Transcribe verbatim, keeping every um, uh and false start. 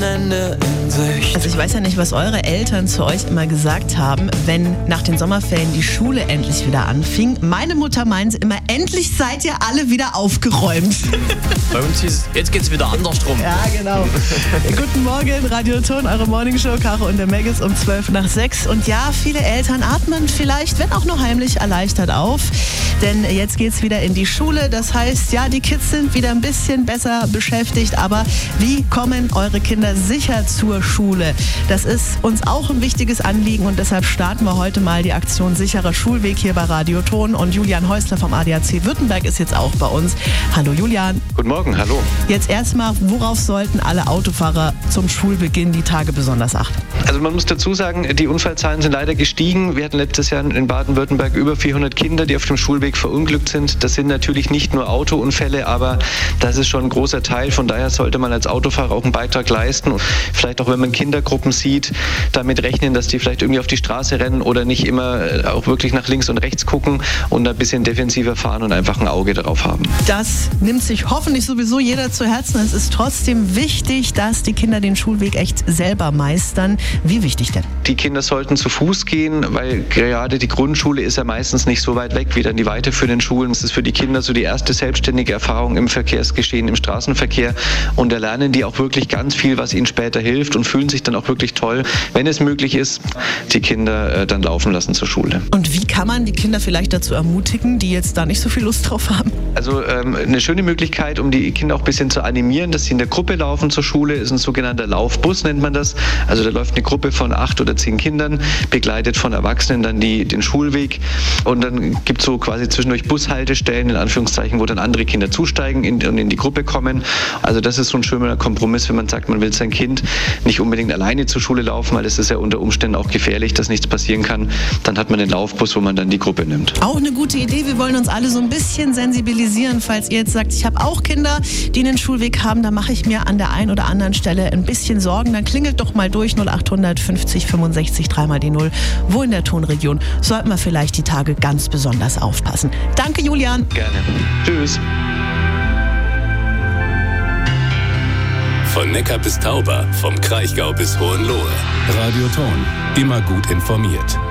Wochenende in Sicht. Also ich weiß ja nicht, was eure Eltern zu euch immer gesagt haben, wenn nach den Sommerferien die Schule endlich wieder anfing. Meine Mutter meinte immer, endlich seid ihr alle wieder aufgeräumt. Bei uns hieß es, jetzt geht's wieder andersrum. Ja, genau. Guten Morgen, Radio Ton, eure Morningshow, Caro und der Maggis um zwölf nach sechs. Und ja, viele Eltern atmen vielleicht, wenn auch nur heimlich, erleichtert auf. Denn jetzt geht's wieder in die Schule. Das heißt, ja, die Kids sind wieder ein bisschen besser beschäftigt. Aber wie kommen eure Kinder sicher zur Schule? Das ist uns auch ein wichtiges Anliegen und deshalb starten wir heute mal die Aktion Sicherer Schulweg hier bei Radio Ton. Und Julian Häusler vom A D A C Württemberg ist jetzt auch bei uns. Hallo Julian. Guten Morgen, hallo. Jetzt erstmal, worauf sollten alle Autofahrer zum Schulbeginn die Tage besonders achten? Also man muss dazu sagen, die Unfallzahlen sind leider gestiegen. Wir hatten letztes Jahr in Baden-Württemberg über vierhundert Kinder, die auf dem Schulweg verunglückt sind. Das sind natürlich nicht nur Autounfälle, aber das ist schon ein großer Teil. Von daher sollte man als Autofahrer auch einen Beitrag leisten. Und vielleicht auch, wenn man Kindergruppen sieht, damit rechnen, dass die vielleicht irgendwie auf die Straße rennen oder nicht immer auch wirklich nach links und rechts gucken und ein bisschen defensiver fahren und einfach ein Auge darauf haben. Das nimmt sich hoffentlich sowieso jeder zu Herzen. Es ist trotzdem wichtig, dass die Kinder den Schulweg echt selber meistern. Wie wichtig denn? Die Kinder sollten zu Fuß gehen, weil gerade die Grundschule ist ja meistens nicht so weit weg wie dann die weiterführenden Schulen. Es ist für die Kinder so die erste selbstständige Erfahrung im Verkehrsgeschehen, im Straßenverkehr. Und da lernen die auch wirklich ganz viel, was ihnen später hilft und fühlen sich dann auch wirklich toll, wenn es möglich ist, die Kinder äh, dann laufen lassen zur Schule. Und wie kann man die Kinder vielleicht dazu ermutigen, die jetzt da nicht so viel Lust drauf haben? Also ähm, eine schöne Möglichkeit, um die Kinder auch ein bisschen zu animieren, dass sie in der Gruppe laufen zur Schule, ist ein sogenannter Laufbus, nennt man das. Also da läuft eine Gruppe von acht oder zehn Kindern, begleitet von Erwachsenen dann die, den Schulweg. Und dann gibt es so quasi zwischendurch Bushaltestellen, in Anführungszeichen, wo dann andere Kinder zusteigen in, und in die Gruppe kommen. Also das ist so ein schöner Kompromiss, wenn man sagt, man will sein Kind nicht unbedingt alleine zur Schule laufen, weil das ist ja unter Umständen auch gefährlich, dass nichts passieren kann. Dann hat man den Laufbus, wo man dann die Gruppe nimmt. Auch eine gute Idee. Wir wollen uns alle so ein bisschen sensibilisieren. Falls ihr jetzt sagt, ich habe auch Kinder, die einen Schulweg haben, da mache ich mir an der einen oder anderen Stelle ein bisschen Sorgen. Dann klingelt doch mal durch null acht hundert fünfzig fünfundsechzig dreimal die Null. Wo in der Tonregion sollten wir vielleicht die Tage ganz besonders aufpassen. Danke, Julian. Gerne. Tschüss. Von Neckar bis Tauber, vom Kraichgau bis Hohenlohe. Radio Ton, immer gut informiert.